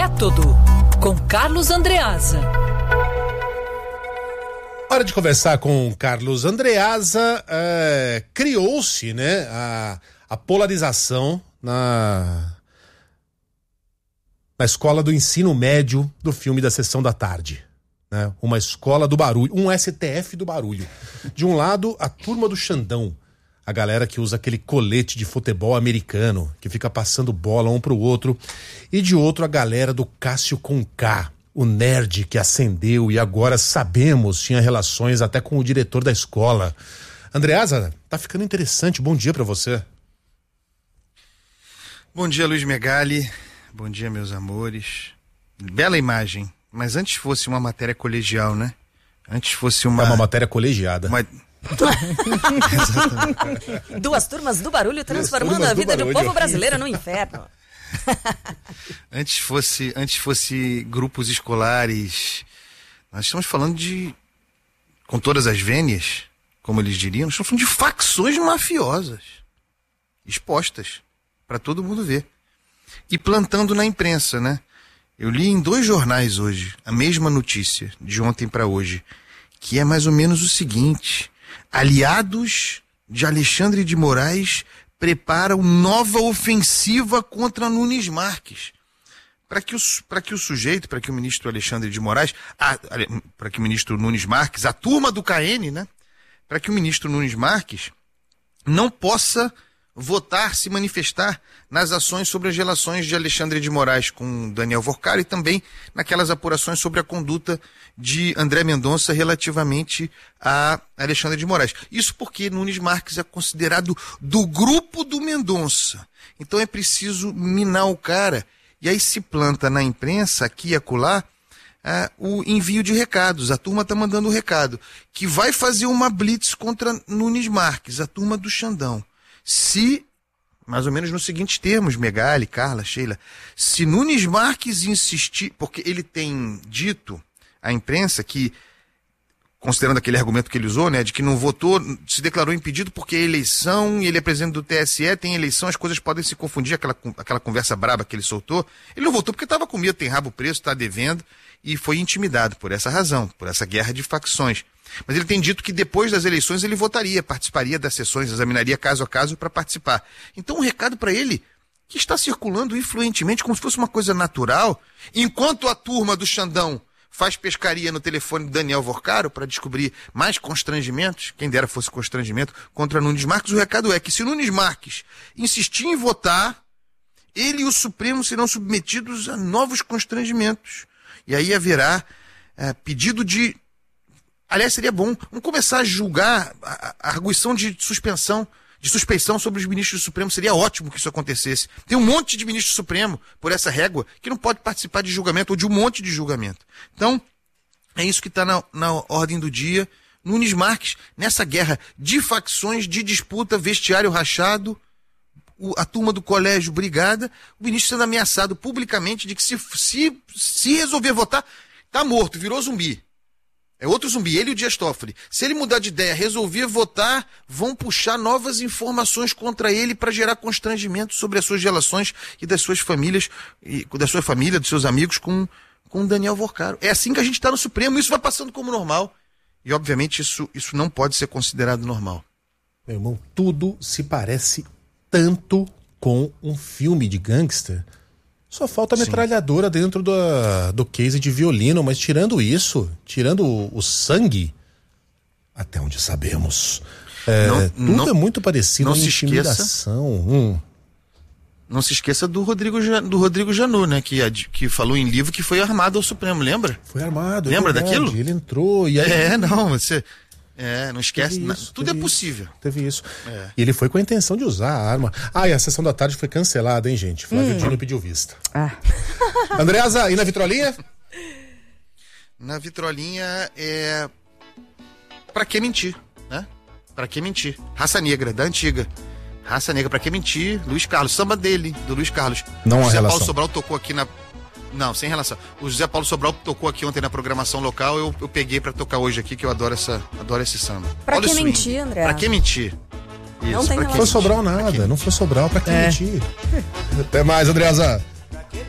Método, com Carlos Andreasa. Hora de conversar com Carlos Andreasa. Criou-se, né, a polarização na escola do ensino médio do filme da Sessão da Tarde. Né? Uma escola do barulho, um STF do barulho. De um lado, a turma do Xandão, a galera que usa aquele colete de futebol americano, que fica passando bola um pro outro. E de outro, a galera do Cássio Conká, o nerd que ascendeu e agora sabemos tinha relações até com o diretor da escola. Andreasa, tá ficando interessante. Bom dia pra você. Bom dia, Luiz Megali. Bom dia, meus amores. Bela imagem. Mas antes fosse uma matéria colegial, né? Antes fosse uma... É uma matéria colegiada. Duas turmas do barulho transformando a vida do povo brasileiro no inferno. Antes fosse grupos escolares. Nós estamos falando de, com todas as vênias, como eles diriam, nós estamos falando de facções mafiosas expostas para todo mundo ver e plantando na imprensa, né? Eu li em 2 jornais hoje a mesma notícia de ontem para hoje, que é mais ou menos o seguinte: aliados de Alexandre de Moraes preparam nova ofensiva contra Nunes Marques. Para que o ministro Alexandre de Moraes, para que o ministro Nunes Marques, a turma do KN, né? Para que o ministro Nunes Marques não possa votar, se manifestar nas ações sobre as relações de Alexandre de Moraes com Daniel Vorcaro e também naquelas apurações sobre a conduta de André Mendonça relativamente a Alexandre de Moraes. Isso porque Nunes Marques é considerado do grupo do Mendonça. Então é preciso minar o cara. E aí se planta na imprensa, aqui e acolá, o envio de recados. A turma está mandando o recado que vai fazer uma blitz contra Nunes Marques, a turma do Xandão. Se, mais ou menos nos seguintes termos, Megali, Carla, Sheila, se Nunes Marques insistir, porque ele tem dito à imprensa que, considerando aquele argumento que ele usou, né, de que não votou, se declarou impedido porque é eleição, e ele é presidente do TSE, tem eleição, as coisas podem se confundir, aquela conversa braba que ele soltou. Ele não votou porque estava com medo, tem rabo preso, está devendo, e foi intimidado por essa razão, por essa guerra de facções. Mas ele tem dito que depois das eleições ele votaria, participaria das sessões, examinaria caso a caso para participar. Então um recado para ele que está circulando influentemente como se fosse uma coisa natural, enquanto a turma do Xandão faz pescaria no telefone do Daniel Vorcaro para descobrir mais constrangimentos, quem dera fosse constrangimento, contra Nunes Marques. O recado é que se Nunes Marques insistir em votar, ele e o Supremo serão submetidos a novos constrangimentos. E aí haverá pedido de... Aliás, seria bom, vamos começar a julgar a arguição de suspeição sobre os ministros do Supremo. Seria ótimo que isso acontecesse. Tem um monte de ministro do Supremo, por essa régua, que não pode participar de julgamento ou de um monte de julgamento. Então, é isso que está na ordem do dia. Nunes Marques, nessa guerra de facções, de disputa, vestiário rachado, a turma do colégio brigada, o ministro sendo ameaçado publicamente de que se resolver votar, tá morto, virou zumbi. É outro zumbi, ele e o Dias Toffoli. Se ele mudar de ideia, resolver votar, vão puxar novas informações contra ele para gerar constrangimento sobre as suas relações e das suas famílias, da sua família, dos seus amigos com Daniel Vorcaro. É assim que a gente está no Supremo, isso vai passando como normal. E, obviamente, isso não pode ser considerado normal. Meu irmão, tudo se parece tanto com um filme de gangster. Só falta a metralhadora dentro do case de violino, mas tirando isso, tirando o sangue, até onde sabemos, tudo é muito parecido com intimidação. Não se esqueça do Rodrigo Janot, né? Que falou em livro que foi armado ao Supremo, lembra? Foi armado. Lembra daquilo? Ele entrou e aí... não esquece. Tudo é possível. Teve isso. E ele foi com a intenção de usar a arma. E a Sessão da Tarde foi cancelada, hein, gente? Flávio Dino pediu vista. Andreasa, e na vitrolinha? Na vitrolinha é... Pra que mentir, né? Pra que mentir? Raça Negra, da antiga. Raça Negra, pra que mentir? Luiz Carlos, samba dele, do Luiz Carlos. Não há relação. Paulo Sobral tocou aqui na... Não, sem relação. O José Paulo Sobral tocou aqui ontem na programação local, eu peguei pra tocar hoje aqui, que eu adoro esse samba. Pra que mentir, André? Pra que mentir? Isso, não tem relação. Não foi Sobral nada, não foi Sobral, pra que mentir? Até mais, Andreasa.